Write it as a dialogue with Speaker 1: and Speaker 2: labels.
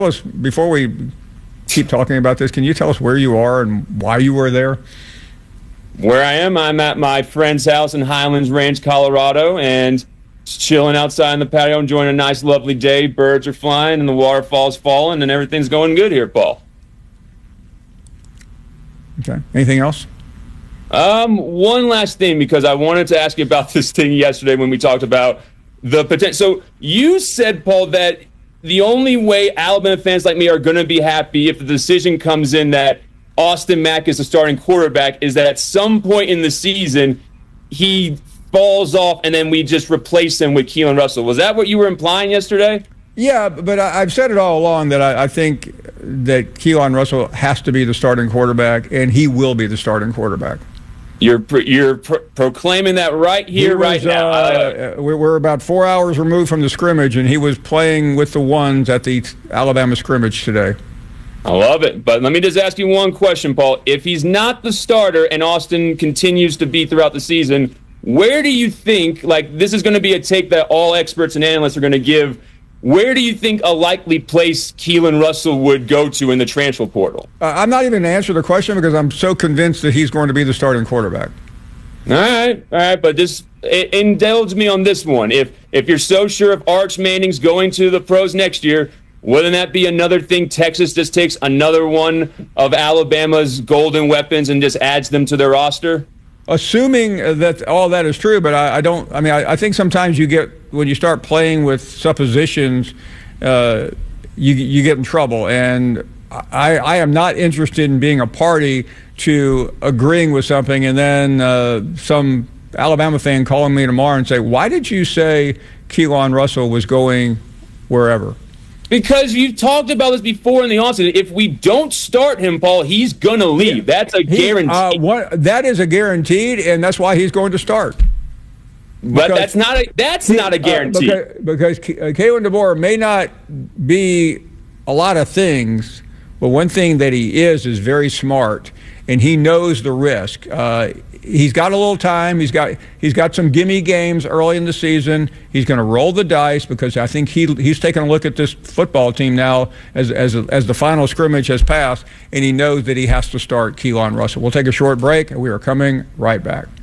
Speaker 1: us, before we keep talking about this, can you tell us where you are and why you were there?
Speaker 2: Where I am, I'm at my friend's house in Highlands Ranch, Colorado, and chilling outside in the patio, enjoying a nice, lovely day. Birds are flying and the waterfall's falling, and everything's going good here, Paul.
Speaker 1: Okay. Anything else?
Speaker 2: One last thing, because I wanted to ask you about this thing yesterday when we talked about the potential. So you said, Paul, that the only way Alabama fans like me are going to be happy if the decision comes in that Austin Mack is the starting quarterback is that at some point in the season he falls off and then we just replace him with Keelan Russell. Was that what you were implying yesterday?
Speaker 1: Yeah, but I've said it all along that I think that Keelan Russell has to be the starting quarterback, and he will be the starting quarterback.
Speaker 2: You're proclaiming that right here, right now.
Speaker 1: We're about 4 hours removed from the scrimmage, and he was playing with the ones at the Alabama scrimmage today.
Speaker 2: I love it. But let me just ask you one question, Paul. If he's not the starter and Austin continues to be throughout the season, where do you think, like this is going to be a take that all experts and analysts are going to give, where do you think a likely place Keelan Russell would go to in the transfer portal?
Speaker 1: I'm not even going to answer the question because I'm so convinced that he's going to be the starting quarterback.
Speaker 2: All right, but just indulge me on this one. If you're so sure if Arch Manning's going to the pros next year, wouldn't that be another thing? Texas just takes another one of Alabama's golden weapons and just adds them to their roster?
Speaker 1: Assuming that all that is true, but I think sometimes you get, when you start playing with suppositions, you get in trouble. And I am not interested in being a party to agreeing with something and then some Alabama fan calling me tomorrow and say, why did you say Keelan Russell was going wherever?
Speaker 2: Because you've talked about this before in the offseason. If we don't start him, Paul, he's going to leave. That's a guarantee.
Speaker 1: That is a guaranteed, and that's why he's going to start.
Speaker 2: But that's not a guarantee.
Speaker 1: Because Kalen DeBoer may not be a lot of things, but one thing that he is very smart, and he knows the risk. He's got a little time. He's got some gimme games early in the season. He's going to roll the dice because I think he's taking a look at this football team now as the final scrimmage has passed, and he knows that he has to start Keelan Russell. We'll take a short break, and we are coming right back.